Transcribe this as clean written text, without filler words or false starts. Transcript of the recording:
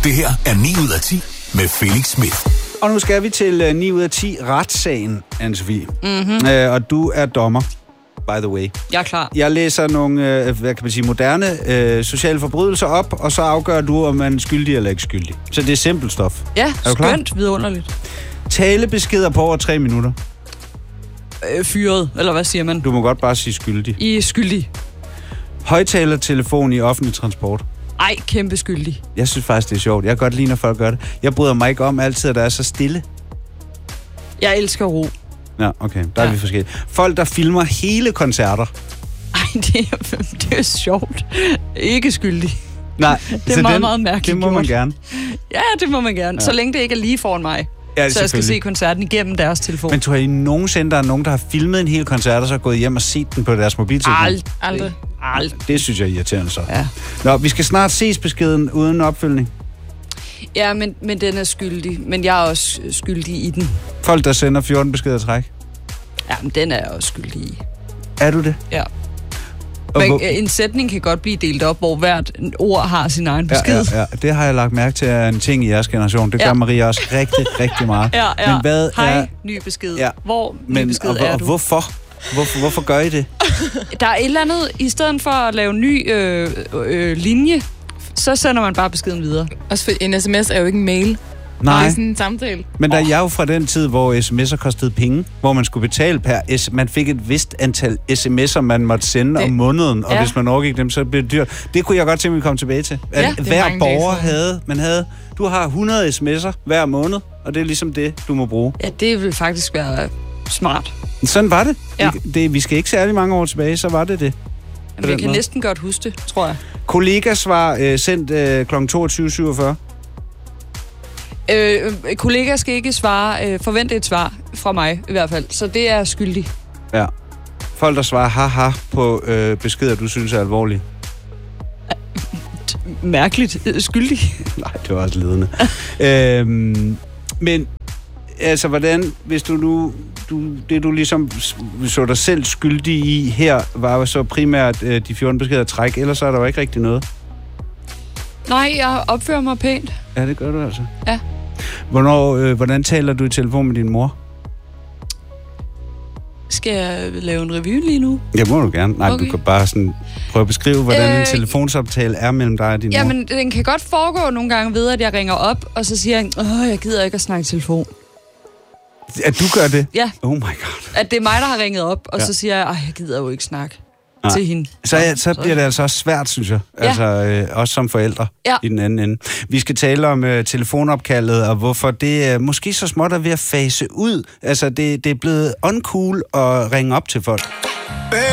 Det her er 9 ud af 10 med Felix Smith. Og nu skal vi til 9 ud af 10 retssagen, Anne-Sophie. Mm-hmm. Og du er dommer, by the way. Jeg er klar. Jeg læser nogle, hvad kan man sige, moderne sociale forbrydelser op, og så afgør du, om man er skyldig eller ikke skyldig. Så det er simpelt stof. Ja, skønt, vidunderligt. Talebeskeder på over 3 minutter. Fyret, eller hvad siger man? Du må godt bare sige skyldig. I er skyldig. Højtalertelefon i offentlig transport. Ej, kæmpe skyldig. Jeg synes faktisk, det er sjovt. Jeg kan godt lide, når folk gør det. Jeg bryder mig ikke om altid, at der er så stille. Jeg elsker ro. Ja, okay. Der er vi forskellige. Folk, der filmer hele koncerter. Ej, det er sjovt. Ikke skyldig. Nej. Det er meget mærkeligt. Det må man gerne. Ja, det må man gerne. Ja. Så længe det ikke er lige foran mig. Ja, så jeg skal se koncerten igennem deres telefon. Men tror I nogensinde, der er nogen, der har filmet en hel koncert, og så er gået hjem og set den på deres mobiltelefon? Aldrig. Det synes jeg er irriterende så. Ja. Nå, vi skal snart ses beskeden uden opfølgning. Ja, men den er skyldig. Men jeg er også skyldig i den. Folk, der sender 14 beskeder træk? Ja, men den er jeg også skyldig i. Er du det? Ja. Men en sætning kan godt blive delt op, hvor hvert ord har sin egen besked. Ja. Det har jeg lagt mærke til er en ting i jeres generation. Det gør Maria også rigtig meget. Ja. Men hvad Hej, ny besked. Ja. Hvor ny besked er du? Hvorfor gør I det? Der er et eller andet, i stedet for at lave ny linje, så sender man bare beskeden videre. Også for en sms er jo ikke en mail. Nej. Det er sådan en samtale. Men der er jeg jo fra den tid, hvor sms'er kostede penge, hvor man skulle betale man fik et vist antal sms'er, man måtte sende om måneden, og hvis man overgik dem, så blev det dyrt. Det kunne jeg godt tænke mig at komme tilbage til. At hver borger havde, du har 100 sms'er hver måned, og det er ligesom det, du må bruge. Ja, det vil faktisk være smart. Sådan var det. Ja. Vi skal ikke særlig mange år tilbage, så var det det. Jamen, jeg kan næsten godt huske det, tror jeg. Kollegasvar sendt kl. 22.47. Kollegaer skal ikke svare, forvente et svar fra mig i hvert fald, så det er skyldig. Ja. Folk, der svarer haha på beskeder, du synes er alvorlige. Mærkeligt. Skyldig. Nej, det var også ledende. Men altså, hvordan, hvis du nu, det du ligesom så dig selv skyldig i her, var jo så primært de 14 beskeder træk, ellers så er der jo ikke rigtig noget. Nej, jeg opfører mig pænt. Ja, det gør du altså. Ja. Hvordan taler du i telefon med din mor? Skal jeg lave en review lige nu? Ja, må du gerne. Nej, okay. Du kan bare sådan prøve at beskrive, hvordan en telefonsamtale er mellem dig og din mor. Jamen, den kan godt foregå nogle gange ved, at jeg ringer op, og så siger jeg gider ikke at snakke i telefon. At du gør det? Ja. Oh my god. At det er mig, der har ringet op, og så siger jeg gider jo ikke snakke til hende. Så bliver det altså også svært, synes jeg. Ja. Altså, også som forældre i den anden ende. Vi skal tale om telefonopkaldet, og hvorfor det måske så småt er ved at fase ud. Altså, det er blevet uncool at ringe op til folk.